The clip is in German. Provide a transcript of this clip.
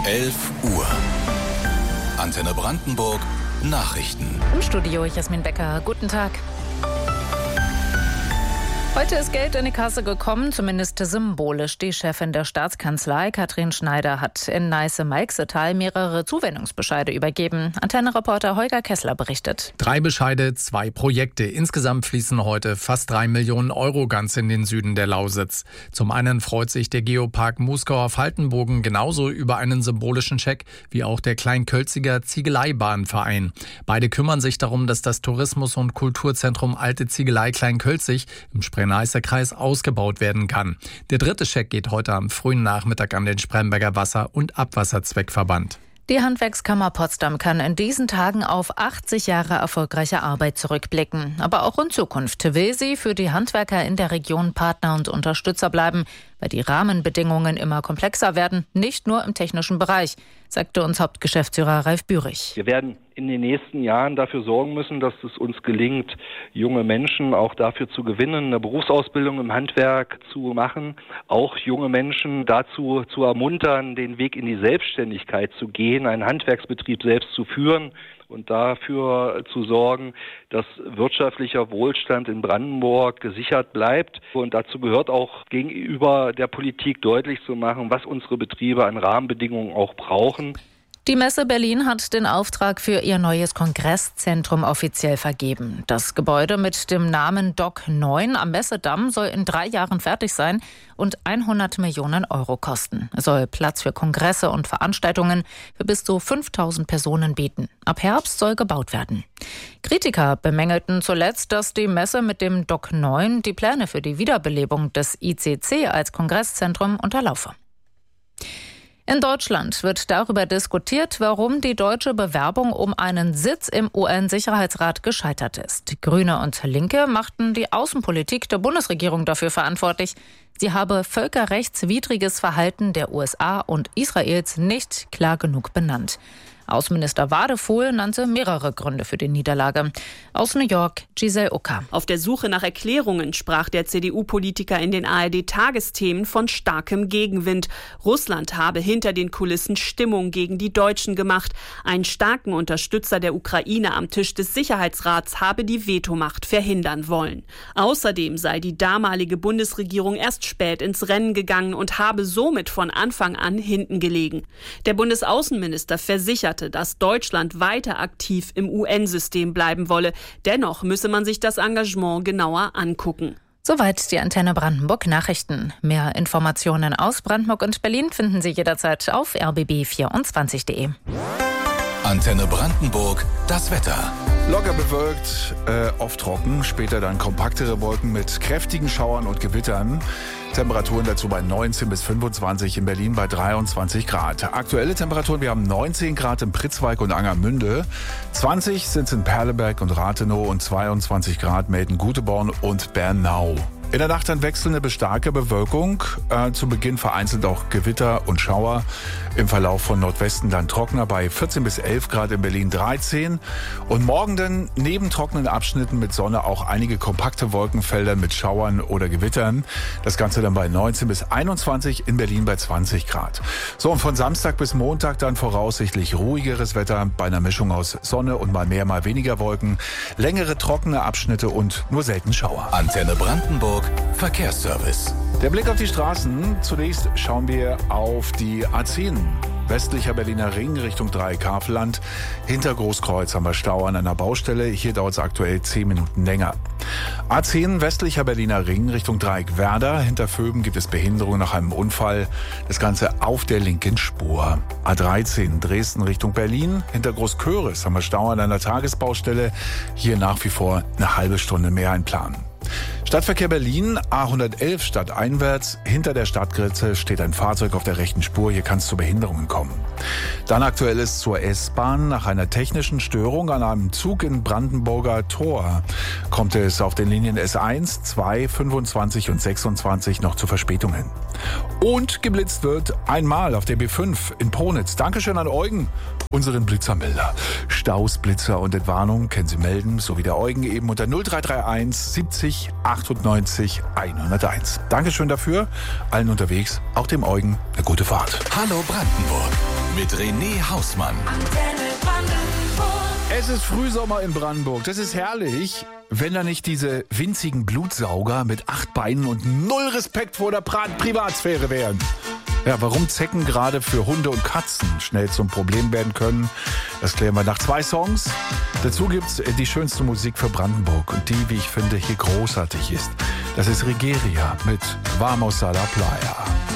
11 Uhr. Antenne Brandenburg Nachrichten. Im Studio Jasmin Becker. Guten Tag. Heute ist Geld in die Kasse gekommen, zumindest symbolisch. Die Chefin der Staatskanzlei, Katrin Schneider, hat in Neiße-Meixetal mehrere Zuwendungsbescheide übergeben. Antenne-Reporter Holger Kessler berichtet. 3 Bescheide, 2 Projekte. Insgesamt fließen heute fast 3 Millionen Euro ganz in den Süden der Lausitz. Zum einen freut sich der Geopark Muskauer-Faltenbogen genauso über einen symbolischen Scheck wie auch der Kleinkölziger Ziegeleibahnverein. Beide kümmern sich darum, dass das Tourismus- und Kulturzentrum Alte Ziegelei Kleinkölzig im Spree-Neiße Kreis ausgebaut werden kann. Der 3. Scheck geht heute am frühen Nachmittag an den Spremberger Wasser- und Abwasserzweckverband. Die Handwerkskammer Potsdam kann in diesen Tagen auf 80 Jahre erfolgreiche Arbeit zurückblicken. Aber auch in Zukunft will sie für die Handwerker in der Region Partner und Unterstützer bleiben, weil die Rahmenbedingungen immer komplexer werden, nicht nur im technischen Bereich, sagte uns Hauptgeschäftsführer Ralf Bührig. Wir werden in den nächsten Jahren dafür sorgen müssen, dass es uns gelingt, junge Menschen auch dafür zu gewinnen, eine Berufsausbildung im Handwerk zu machen, auch junge Menschen dazu zu ermuntern, den Weg in die Selbstständigkeit zu gehen, einen Handwerksbetrieb selbst zu führen und dafür zu sorgen, dass wirtschaftlicher Wohlstand in Brandenburg gesichert bleibt. Und dazu gehört auch gegenüber der Politik deutlich zu machen, was unsere Betriebe an Rahmenbedingungen auch brauchen. Die Messe Berlin hat den Auftrag für ihr neues Kongresszentrum offiziell vergeben. Das Gebäude mit dem Namen Dock 9 am Messedamm soll in 3 Jahren fertig sein und 100 Millionen Euro kosten. Es soll Platz für Kongresse und Veranstaltungen für bis zu 5000 Personen bieten. Ab Herbst soll gebaut werden. Kritiker bemängelten zuletzt, dass die Messe mit dem Dock 9 die Pläne für die Wiederbelebung des ICC als Kongresszentrum unterlaufe. In Deutschland wird darüber diskutiert, warum die deutsche Bewerbung um einen Sitz im UN-Sicherheitsrat gescheitert ist. Grüne und Linke machten die Außenpolitik der Bundesregierung dafür verantwortlich. Sie habe völkerrechtswidriges Verhalten der USA und Israels nicht klar genug benannt. Außenminister Wadefuhl nannte mehrere Gründe für die Niederlage. Aus New York, Giselle Ucker. Auf der Suche nach Erklärungen sprach der CDU-Politiker in den ARD-Tagesthemen von starkem Gegenwind. Russland habe hinter den Kulissen Stimmung gegen die Deutschen gemacht. Einen starken Unterstützer der Ukraine am Tisch des Sicherheitsrats habe die Vetomacht verhindern wollen. Außerdem sei die damalige Bundesregierung erst spät ins Rennen gegangen und habe somit von Anfang an hinten gelegen. Der Bundesaußenminister versicherte, dass Deutschland weiter aktiv im UN-System bleiben wolle. Dennoch müsse man sich das Engagement genauer angucken. Soweit die Antenne Brandenburg Nachrichten. Mehr Informationen aus Brandenburg und Berlin finden Sie jederzeit auf rbb24.de. Antenne Brandenburg, das Wetter. Locker bewölkt, oft trocken, später dann kompaktere Wolken mit kräftigen Schauern und Gewittern. Temperaturen dazu bei 19 bis 25, in Berlin bei 23 Grad. Aktuelle Temperaturen, wir haben 19 Grad in Pritzwalk und Angermünde, 20 sind es in Perleberg und Rathenow und 22 Grad melden Guteborn und Bernau. In der Nacht dann wechselnde bis starke Bewölkung, zu Beginn vereinzelt auch Gewitter und Schauer. Im Verlauf von Nordwesten dann trockener bei 14 bis 11 Grad, in Berlin 13. Und morgen dann neben trockenen Abschnitten mit Sonne auch einige kompakte Wolkenfelder mit Schauern oder Gewittern. Das Ganze dann bei 19 bis 21, in Berlin bei 20 Grad. So, und von Samstag bis Montag dann voraussichtlich ruhigeres Wetter bei einer Mischung aus Sonne und mal mehr, mal weniger Wolken. Längere trockene Abschnitte und nur selten Schauer. Antenne Brandenburg Verkehrsservice. Der Blick auf die Straßen. Zunächst schauen wir auf die A10. Westlicher Berliner Ring Richtung Dreieck-Havelland. Hinter Großkreuz haben wir Stau an einer Baustelle. Hier dauert es aktuell 10 Minuten länger. A10 westlicher Berliner Ring Richtung Dreieck-Werder. Hinter Vöben gibt es Behinderung nach einem Unfall. Das Ganze auf der linken Spur. A13 Dresden Richtung Berlin. Hinter Großköris haben wir Stau an einer Tagesbaustelle. Hier nach wie vor eine halbe Stunde mehr einplanen. Stadtverkehr Berlin, A111 stadteinwärts. Hinter der Stadtgrenze steht ein Fahrzeug auf der rechten Spur. Hier kann es zu Behinderungen kommen. Dann Aktuelles zur S-Bahn. Nach einer technischen Störung an einem Zug in Brandenburger Tor kommt es auf den Linien S1, 2, 25 und 26 noch zu Verspätungen. Und geblitzt wird einmal auf der B5 in Ponitz. Dankeschön an Eugen, unseren Blitzermelder. Staus, Blitzer und Entwarnung können Sie melden, so wie der Eugen eben unter 0331 70 80 98 101. Dankeschön dafür. Allen unterwegs, auch dem Eugen, eine gute Fahrt. Hallo Brandenburg mit René Hausmann. Es ist Frühsommer in Brandenburg. Das ist herrlich, wenn da nicht diese winzigen Blutsauger mit 8 Beinen und 0 Respekt vor der Privatsphäre wären. Ja, warum Zecken gerade für Hunde und Katzen schnell zum Problem werden können, das klären wir nach 2 Songs. Dazu gibt's die schönste Musik für Brandenburg und die, wie ich finde, hier großartig ist. Das ist Rigeria mit Vamos a la Playa.